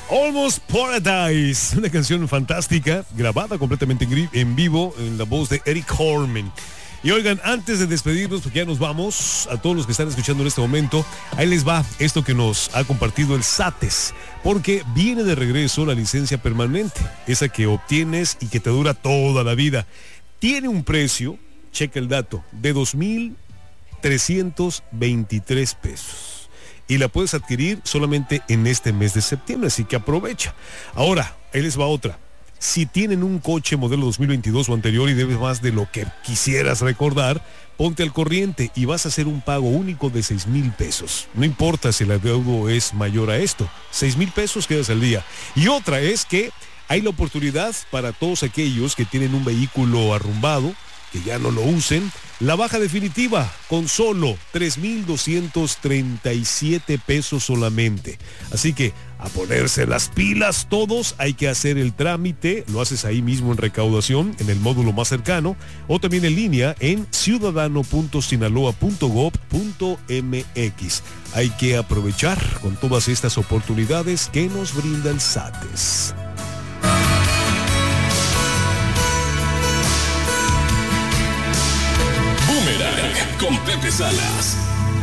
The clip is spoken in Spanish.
Almost Paradise, una canción fantástica, grabada completamente en vivo en la voz de Eric Horman. Y oigan, antes de despedirnos, porque ya nos vamos, a todos los que están escuchando en este momento, ahí les va esto que nos ha compartido el SATES, porque viene de regreso la licencia permanente, esa que obtienes y que te dura toda la vida. Tiene un precio, checa el dato, de 2,323 pesos. Y la puedes adquirir solamente en este mes de septiembre, así que aprovecha. Ahora, ahí les va otra. Si tienen un coche modelo 2022 o anterior y debes más de lo que quisieras recordar, ponte al corriente y vas a hacer un pago único de 6,000 pesos. No importa si el adeudo es mayor a esto. 6,000 pesos quedas al día. Y otra es que hay la oportunidad para todos aquellos que tienen un vehículo arrumbado, que ya no lo usen, la baja definitiva con solo 3,237 pesos solamente. Así que a ponerse las pilas todos, hay que hacer el trámite, lo haces ahí mismo en recaudación, en el módulo más cercano, o también en línea en ciudadano.sinaloa.gov.mx. Hay que aprovechar con todas estas oportunidades que nos brinda el SATES. Boomerang con Pepe Salas.